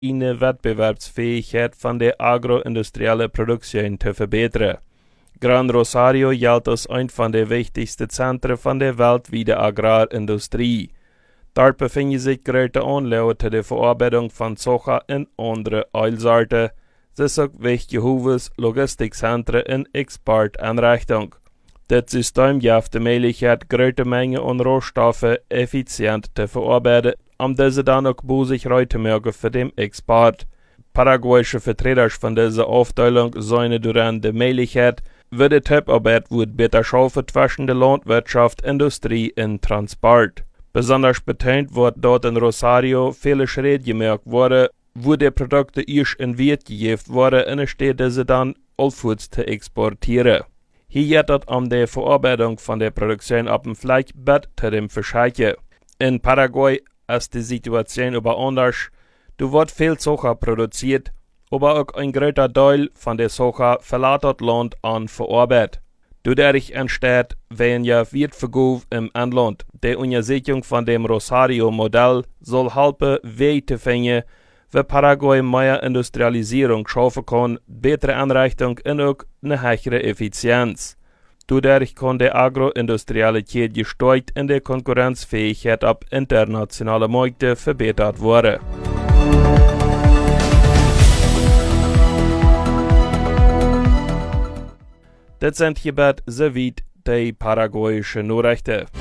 de Wettbewerbsfähigkeit von der agroindustriellen Produktion zu verbessern. Gran Rosario gilt als ein von der wichtigsten Zentren von der weltweiten Agrarindustrie. Dort befinden sich große Anlagen zur der Verarbeitung von Soja und andere Ölsorten. Sie sind auch wichtige Logistikzentren in Exporteinrichtung. Das System gibt die Möglichkeit, große Mengen an Rohstoffen effizient zu verarbeiten, um diese dann auch busig mögen für den Export. Paraguayische Vertreter von dieser Aufteilung sehen daran die Möglichkeit, wie die Typarbeit wird besser schaffen zwischen der Landwirtschaft, Industrie und Transport. Besonders betont wird dort in Rosario viele Schritte gemerkt worden, wo die Produkte erst in Wert gegeben wurden und steht diese dann allfällig zu exportieren. Hier geht es die Verarbeitung von der Produktion auf dem Fleisch bis zu dem Verschicken. In Paraguay ist die Situation aber anders. Da wird viel Soja produziert, aber auch ein großer Teil von der Soja verlässt das Land unverarbeitet. Dadurch entsteht weniger Wertverkauf im Inland. Die Untersuchung von dem Rosario-Modell soll helfen, Wege zu finden, wie Paraguay mehr Industrialisierung schaffen kann, bessere Anrichtung und auch eine höhere Effizienz. Dadurch kann die agroindustrielle Kette gesteuert und die Konkurrenzfähigkeit auf internationalen Märkten verbessert werden. Das sind hierbei soweit die paraguayischen Nachrichten.